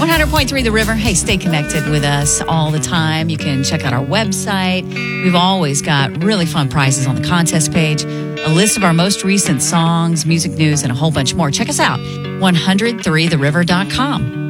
100.3 The River. Hey, stay connected with us all the time. You can check out our website. We've always got really fun prizes on the contest page, a list of our most recent songs, music news, and a whole bunch more. Check us out, 103theriver.com.